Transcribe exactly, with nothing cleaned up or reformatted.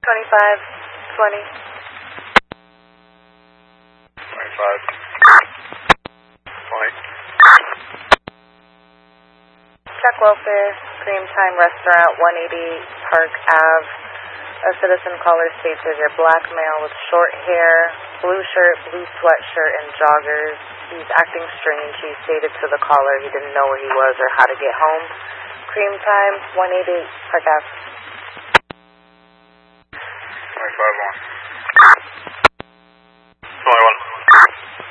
twenty-five twenty. twenty-five twenty. Check welfare, Cream Time Restaurant, one eighty Park Ave. A citizen caller states there's a black male with short hair, blue shirt, blue sweatshirt, and joggers. He's acting strange. He stated to the caller he didn't know where he was or how to get home. Cream Time, one eighty Park Ave.